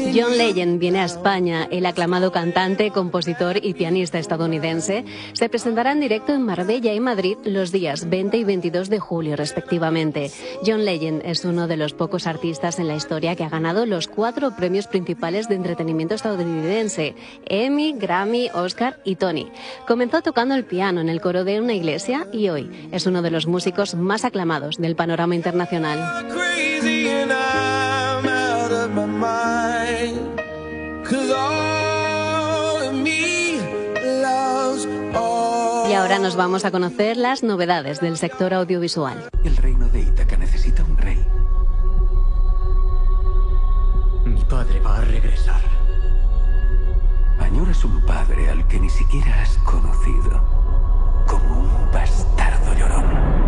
John Legend viene a España. El aclamado cantante, compositor y pianista estadounidense se presentará en directo en Marbella y Madrid los días 20 y 22 de julio, respectivamente. John Legend es uno de los pocos artistas en la historia que ha ganado los 4 premios principales de entretenimiento estadounidense: Emmy, Grammy, Oscar y Tony. Comenzó tocando el piano en el coro de una iglesia y hoy es uno de los músicos más aclamados del panorama internacional. Y ahora nos vamos a conocer las novedades del sector audiovisual. El reino de Ítaca necesita un rey. Mi padre va a regresar. Añoras un padre al que ni siquiera has conocido, como un bastardo llorón.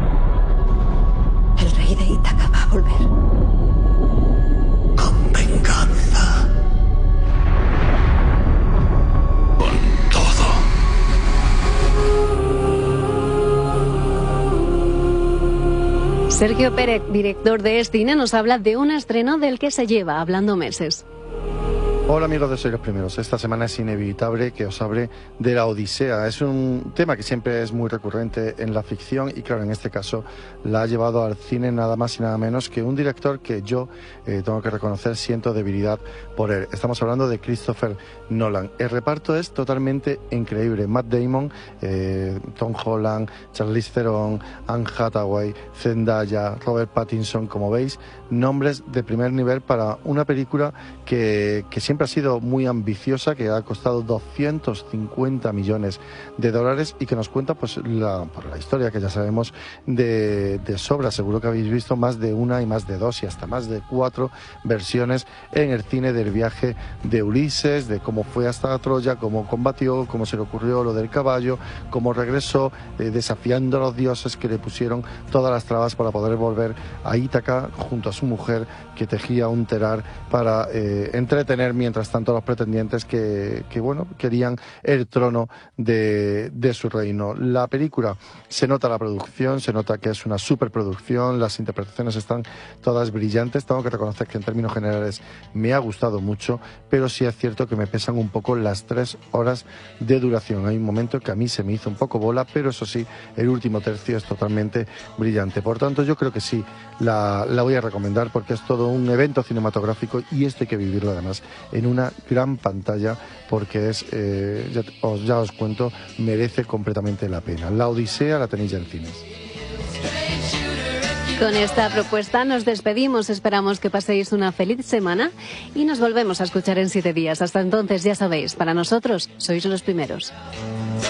El rey de Ítaca va a volver. Con venganza. Con todo. Sergio Pérez, director de Cine, nos habla de un estreno del que se lleva hablando meses. Hola amigos de Soy los Primeros. Esta semana es inevitable que os hable de la Odisea. Es un tema que siempre es muy recurrente en la ficción y claro, en este caso la ha llevado al cine nada más y nada menos que un director que yo tengo que reconocer siento debilidad por él. Estamos hablando de Christopher Nolan. El reparto es totalmente increíble. Matt Damon, Tom Holland, Charlize Theron, Anne Hathaway, Zendaya, Robert Pattinson, como veis, nombres de primer nivel para una película que siempre ha sido muy ambiciosa, que ha costado 250 millones de dólares y que nos cuenta pues por la historia que ya sabemos de sobra. Seguro que habéis visto más de una y más de dos y hasta más de 4 versiones en el cine del viaje de Ulises, de cómo fue hasta Troya, cómo combatió, cómo se le ocurrió lo del caballo, cómo regresó desafiando a los dioses que le pusieron todas las trabas para poder volver a Ítaca junto a su mujer, que tejía un telar para entretener mientras tanto los pretendientes que querían el trono de su reino. La película, se nota la producción, se nota que es una superproducción, las interpretaciones están todas brillantes. Tengo que reconocer que en términos generales me ha gustado mucho, pero sí es cierto que me pesan un poco las 3 horas de duración. Hay un momento que a mí se me hizo un poco bola, pero eso sí, el último tercio es totalmente brillante. Por tanto, yo creo que sí, la voy a recomendar porque es todo un evento cinematográfico y esto hay que vivirlo además en una gran pantalla porque es, ya os cuento, merece completamente la pena. La Odisea la tenéis ya en cines. Con esta propuesta nos despedimos, esperamos que paséis una feliz semana y nos volvemos a escuchar en 7 días. Hasta entonces, ya sabéis, para nosotros sois los primeros.